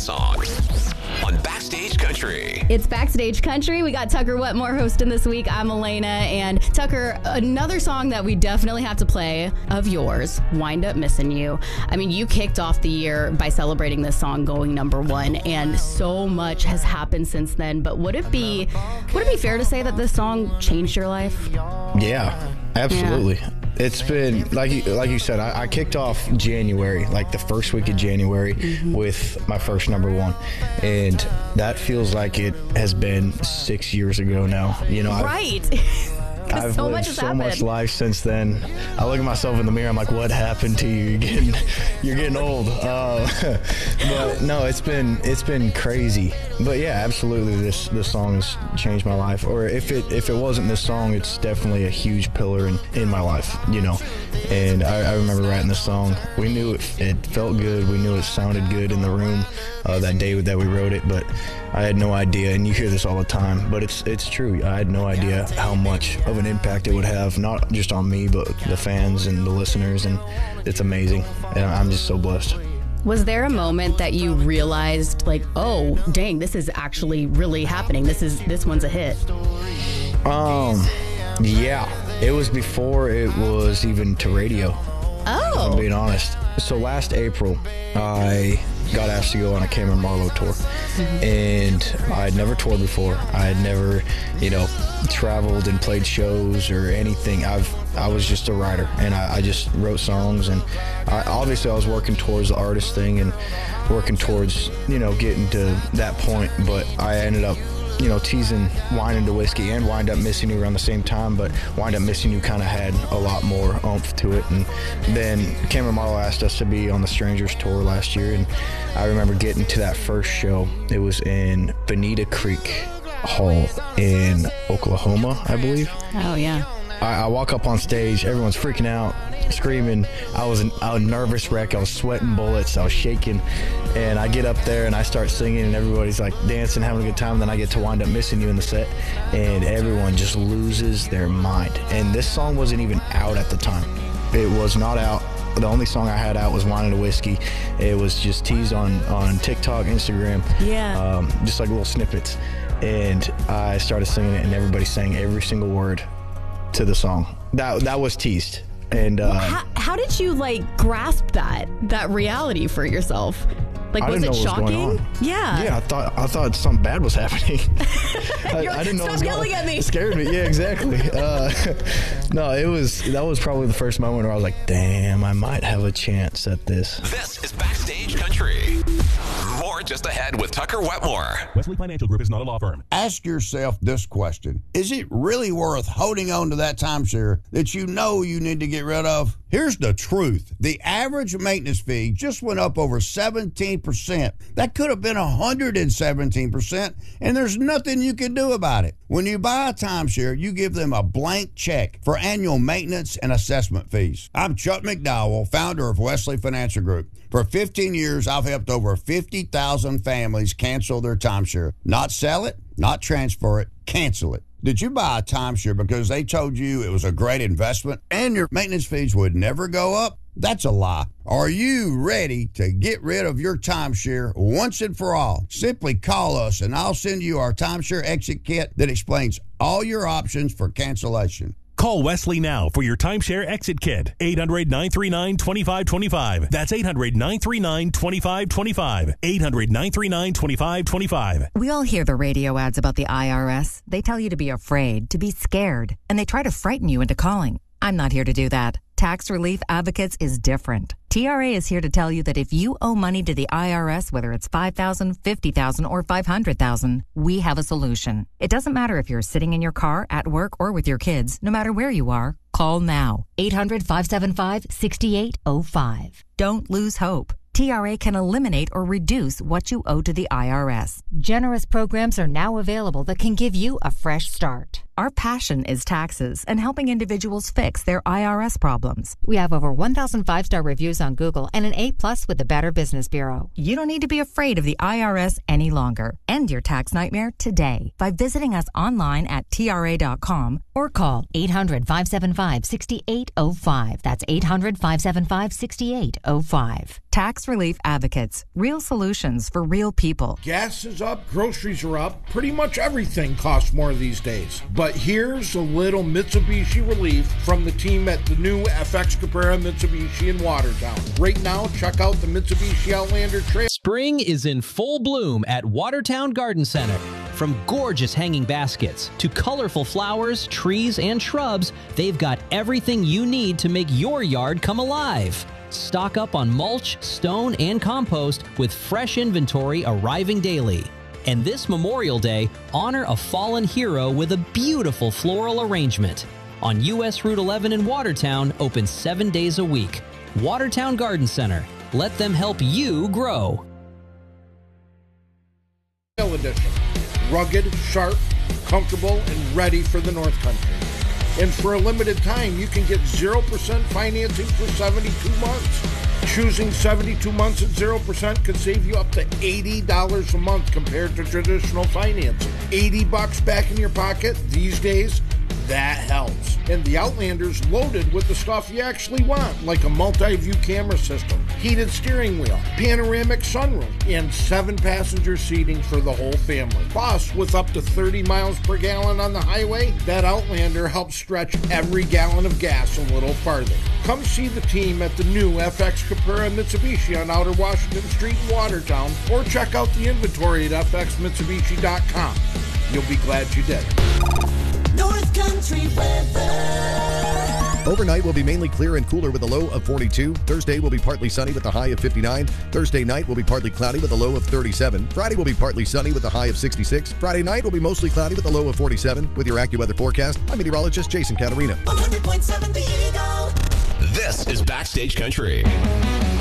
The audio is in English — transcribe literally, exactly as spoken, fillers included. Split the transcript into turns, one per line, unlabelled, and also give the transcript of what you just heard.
song on Backstage Country.
It's Backstage Country. We got Tucker Wetmore hosting this week. I'm Elena. And Tucker, another song that we definitely have to play of yours, Wind Up Missing You. I mean, you kicked off the year by celebrating this song going number one, and so much has happened since then. But would it be would it be fair to say that this song changed your life?
Yeah, absolutely. Yeah. It's been, like you, like you said, I, I kicked off January, like the first week of January, mm-hmm. with my first number one. And that feels like it has been six years ago now. You know,
right.
I've, I've
so
lived
much has
so
happened.
much life since then. I look at myself in the mirror, I'm like, what happened to you? You're getting, you're getting old. Uh, but no, it's been it's been crazy. But yeah, absolutely, this this song has changed my life. Or if it if it wasn't this song, it's definitely a huge pillar in, in my life, you know. And I, I remember writing this song. We knew it, it felt good. We knew it sounded good in the room uh, that day that we wrote it. But I had no idea, and you hear this all the time, but it's it's true. I had no idea how much of an impact it would have, not just on me, but the fans and the listeners, and it's amazing. And I'm just so blessed.
Was there a moment that you realized, like, oh, dang, this is actually really happening? This is this one's a hit.
Um, yeah, it was before it was even to radio.
Oh,
if I'm being honest. So last April, I got asked to go on a Cameron Marlowe tour, mm-hmm. and I had never toured before. I had never, you know, traveled and played shows or anything. I've I was just a writer, and I, I just wrote songs, and I, obviously I was working towards the artist thing and working towards, you know, getting to that point. But I ended up, you know, teasing Wine into Whiskey and Wind Up Missing You around the same time, but Wind Up Missing You kind of had a lot more oomph to it. And then Cameron Marlowe asked us to be on the Strangers tour last year, and I remember getting to that first show. It was in Bonita Creek Hall in Oklahoma, I believe.
Oh, yeah.
I, I walk up on stage, everyone's freaking out, screaming. I was, an, I was a nervous wreck. I was sweating bullets. I was shaking. And I get up there and I start singing, and everybody's like dancing, having a good time. And then I get to Wind Up Missing You in the set, and everyone just loses their mind. And this song wasn't even out at the time. It was not out. The only song I had out was Wine into Whiskey. It was just teased on, on TikTok, Instagram.
Yeah.
Um, just like little snippets. And I started singing it, and everybody sang every single word to the song. That that was teased. And uh,
well, how, how did you like grasp that that reality for yourself? Like,
I
was
didn't
it
know what
shocking?
was going on.
Yeah.
Yeah, I thought I thought something bad was happening. I,
You're like,
I didn't know
stop
what was
yelling
going on.
at me.
It scared me. Yeah, exactly. Uh, no, it was that was probably the first moment where I was like, damn, I might have a chance at this.
This is Backstage Country. More just ahead with Tucker Wetmore.
Wesley Financial Group is not a law firm.
Ask yourself this question. Is it really worth holding on to that timeshare that you know you need to get rid of? Here's the truth. The average maintenance fee just went up over seventeen percent. That could have been one hundred seventeen percent, and there's nothing you can do about it. When you buy a timeshare, you give them a blank check for annual maintenance and assessment fees. I'm Chuck McDowell, founder of Wesley Financial Group. For fifteen years, I've helped over fifty thousand families cancel their timeshare. Not sell it, not transfer it, cancel it. Did you buy a timeshare because they told you it was a great investment and your maintenance fees would never go up? That's a lie. Are you ready to get rid of your timeshare once and for all? Simply call us and I'll send you our timeshare exit kit that explains all your options for cancellation.
Call Wesley now for your timeshare exit kit. eight hundred, nine three nine, two five two five. That's eight hundred, nine three nine, two five two five. eight hundred, nine three nine, two five two five.
We all hear the radio ads about the I R S. They tell you to be afraid, to be scared, and they try to frighten you into calling. I'm not here to do that. Tax Relief Advocates is different. T R A is here to tell you that if you owe money to the I R S, whether it's five thousand dollars, fifty thousand dollars, or five hundred thousand dollars, we have a solution. It doesn't matter if you're sitting in your car, at work, or with your kids. No matter where you are, call now. eight hundred, five seven five, six eight zero five. Don't lose hope. T R A can eliminate or reduce what you owe to the I R S. Generous programs are now available that can give you a fresh start. Our passion is taxes and helping individuals fix their I R S problems. We have over one thousand five-star reviews on Google and an A plus with the Better Business Bureau. You don't need to be afraid of the I R S any longer. End your tax nightmare today by visiting us online at T R A dot com or call eight hundred, five seven five, six eight zero five. That's eight hundred, five seven five, six eight zero five. Tax Relief Advocates. Real solutions for real people.
Gas is up, groceries are up, pretty much everything costs more these days. But here's a little Mitsubishi relief from the team at the new F X Caprera Mitsubishi in Watertown. Right now, check out the Mitsubishi Outlander Trail.
Spring is in full bloom at Watertown Garden Center. From gorgeous hanging baskets to colorful flowers, trees, and shrubs, they've got everything you need to make your yard come alive. Stock up on mulch, stone, and compost with fresh inventory arriving daily. And this Memorial Day, honor a fallen hero with a beautiful floral arrangement. On U S Route eleven in Watertown, open seven days a week. Watertown Garden Center. Let them help you grow.
Edition. Rugged, sharp, comfortable, and ready for the North Country. And for a limited time, you can get zero percent financing for seventy-two months. Choosing seventy-two months at zero percent could save you up to eighty dollars a month compared to traditional financing. eighty bucks back in your pocket these days, that helps. And the Outlander's loaded with the stuff you actually want, like a multi-view camera system, heated steering wheel, panoramic sunroof, and seven passenger seating for the whole family. Plus, with up to thirty miles per gallon on the highway, that Outlander helps stretch every gallon of gas a little farther. Come see the team at the new F X Caprera Mitsubishi on Outer Washington Street in Watertown, or check out the inventory at F X Mitsubishi dot com. You'll be glad you did.
North Country weather.
Overnight will be mainly clear and cooler with a low of forty-two. Thursday will be partly sunny with a high of fifty-nine. Thursday night will be partly cloudy with a low of thirty-seven. Friday will be partly sunny with a high of sixty-six. Friday night will be mostly cloudy with a low of forty-seven. With your AccuWeather forecast, I'm meteorologist Jason Caterina.
one hundred point seven The Eagle.
This is Backstage Country.